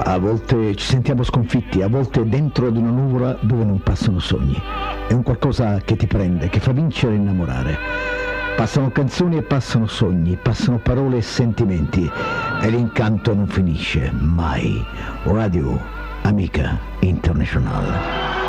A volte ci sentiamo sconfitti, a volte dentro ad una nuvola dove non passano sogni. È un qualcosa che ti prende, che fa vincere e innamorare. Passano canzoni e passano sogni, passano parole e sentimenti e l'incanto non finisce mai. Radio Amica Internazionale.